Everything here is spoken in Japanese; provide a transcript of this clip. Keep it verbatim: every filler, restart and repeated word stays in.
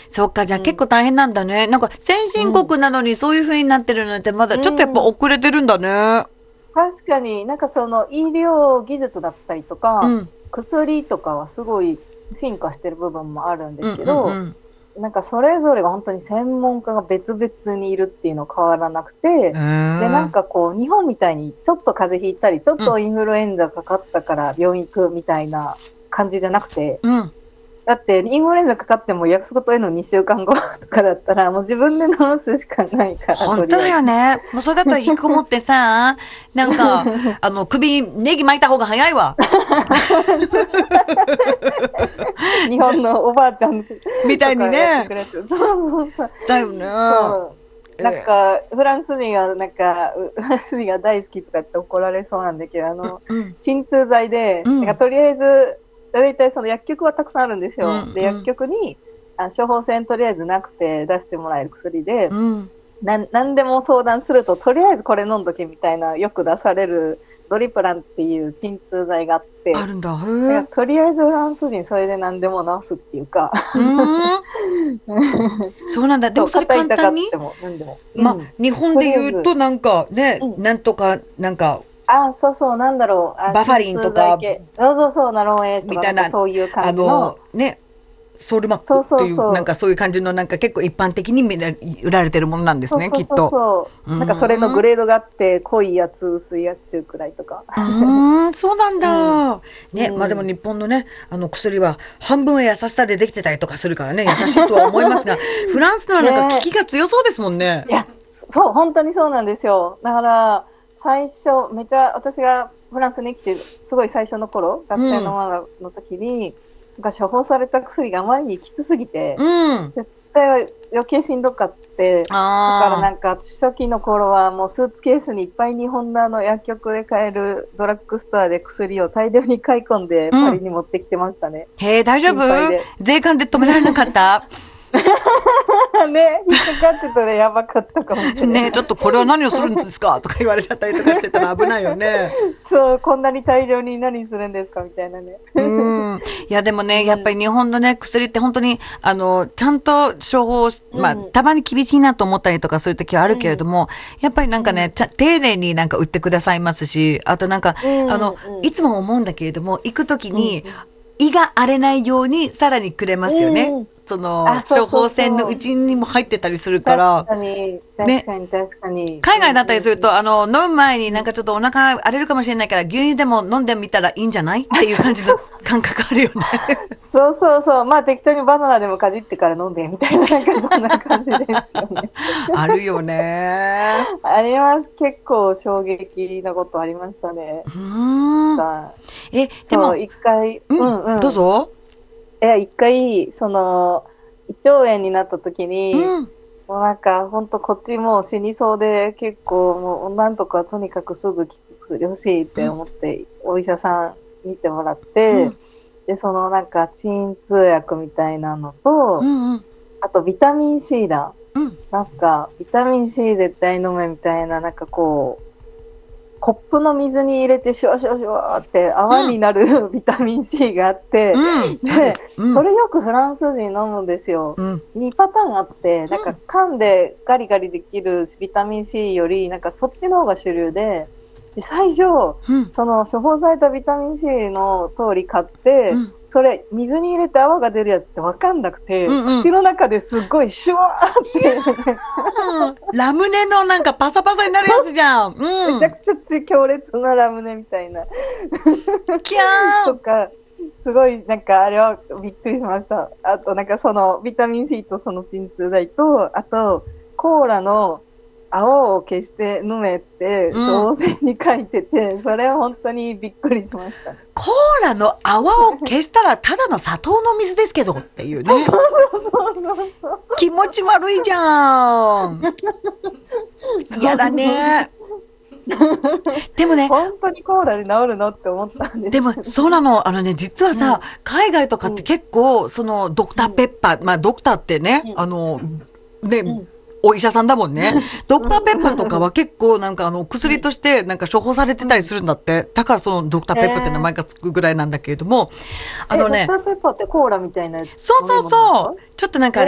そっか、じゃあうん結構大変なんだね。なんか先進国なのにそういう風になってるのってまだちょっとやっぱ遅れてるんだね。 確かになんかその医療技術だったりとか、 うん。 薬とかはすごい進化してる部分もあるんでうんすけど、 うんうん。 なんかそれぞれが本当に専門家が別々にいるっていうのは変わらなくて、 へで、なんーかこう、日本みたいにちょっと風邪ひいたり、ちょっうんとインフルエンザかかったから病院行くみたいな感じじゃなくて、 うん。 だってインフルエンザかかっても約束とえのにしゅうかんごとかだったらもう自分で治すしかないから、 本当だよね。 ね。もうそれだったら引きこもってさ、なんか、あの、首、ネギ巻いた方が早いわ。 日本のおばあちゃんとみたいにかやってくね。 れてる。そうそうそう。 だよね。 そう。なんか、フランス人は、なんか、フランス人が大好きとかって怒られそうなんだけど、あの、 うん鎮痛剤で、 うんなんかとりあえず、大体その薬局はたくさんあるんですよ。で、 うんうん薬局に、あ処方箋とりあえずなくて出してもらえる薬で、 うん。 なん何でも相談すると、とりあえずこれ飲んどけみたいな、よく出されるドリプランっていう鎮痛剤があって、 あるんだ。へだからえ。 とりあえずフランス人それで何でも治すっていうか、 うーん。そうなんだ。でもそれ肩痛か簡単にっても何でも。 まあ、 うん日本で言うとなんかね、 うんなんとか、なんか、 あ、そうそう、なんだろう。あバファリンとか鎮痛剤系そうそうそう、ナロンエースとか、 みたいな、 なんかそういうあ感じの。 の、ね、ソルマッそうクという、 そうそう。 なんかそういう感じの、なんか結構一般的にみんな売られてるものなんですね、 そうそうそうきっと。 そうう。なんかそれのグレードがあって、濃いやつ、薄いやつ、中くらいとか。 うーん、そうなんだ。ね、 うんまあでも日本のね、あの薬は半分は優しさでできてたりとかするからね、優しいとは思いますが、フランスのはなんか効きが強そうですもんね。 いや、そう、本当にそうなんですよ。だから、最初、めちゃ、私がフランスに来て、すごい最初の頃、学生のままの時に、なんか処方された薬があまりにきつすぎて、 うん。 絶対は余計しんどかって、だからなあんか初期の頃はもうスーツケースにいっぱい日本のあの薬局で買えるドラッグストアで薬を大量に買い込んでパリに持ってきてましたね。 あ。へえ、大丈夫心配で税関で止められなかったね、引っかかってたらやばかったかもしれない。 ね、ちょっとこれは何をするんですかとか言われちゃったりとかしてたら危ないよね。 そう、こんなに大量に何するんですかみたいなね。 うん。いや、でもね、やっぱり日本のね、薬って本当に、あの、ちゃんと処方し、まあ、 うんたまに厳しいなと思ったりとかするときはあるけれども、やっぱりなんかね、ちゃ丁寧になんか売ってくださいますし、あとなんか、 うんあの、 うんいつも思うんだけれども、行くときに、胃が荒れないようにさらにくれますよね。 うんその、 あそうそうそう処方箋のうちにも入ってたりするから確、かに、 ね確かに、確かに。 海外だったりするうんと、あの、飲む前になんかちょっとお腹荒れるかもしれないから、牛乳でも飲んでみたらいいんじゃないっていう感じの感覚あるよね。 そうそうそう。まあ適当にバナナでもかじってから飲んでみたいな、なんかそんな感じですよね。 あるよね。 あります。結構衝撃なことありましたね。 うーん。 さえ、でも、 そう、一回、 ううんうん。 どう。ぞ。 いや、一回、その、胃腸炎になった時に、 うん。 もうなんか、ほんとこっちもう死にそうで、結構もうなんとかとにかくすぐ効く薬欲しいって思って、お医者さん見てもらって、 うんで、そのなんか鎮痛薬みたいなのと、 うんうん。 あとビタミン C だ。 うん。 なんか、ビタミン C 絶対飲めみたいな、なんかこう、コップの水に入れてシュワシュワシュワって泡になるビタミン C があって、 うん。 で、 うん、 それよくフランス人飲むんですよ。 うん。 にパターンあって、なんか噛んでガリガリできるビタミン C より、なんかそっちの方が主流で、で最初、 うん。 その処方されたビタミン C の通り買って、 うんそれ水に入れて泡が出るやつってわかんなくて、 うんうん口の中ですっごいシュワーって、 ラムネのなんかパサパサになるやつじゃん。うん。 めちゃくちゃ強強烈なラムネみたいな。 キャーとか、すごいなんかあれはびっくりしました。あとなんかそのビタミン C とその鎮痛剤と、あとコーラの泡を消して飲めって処方箋に書いてて、それは本当にびっくりしました。 コーラの泡を消したらただの砂糖の水ですけどっていうね。 そうそうそうそう。 気持ち悪いじゃん。嫌だね。でもね、 本当にコーラで治るのって思ったんです。 でもそうなの。あのね、実はさ、 うん海外とかって結構、そのドクターペッパー、まあドクターってね、 うんあの、ね、 んお医者さんだもんね。ドクターペッパーとかは結構なんかあの薬としてなんか処方されてたりするんだって。だからそのドクターペッパーって名前がつくぐらいなんだけれども、あのねえ、ドクターペッパーってコーラみたいなやつ。 そうそうそう。ちょっとなんかあれ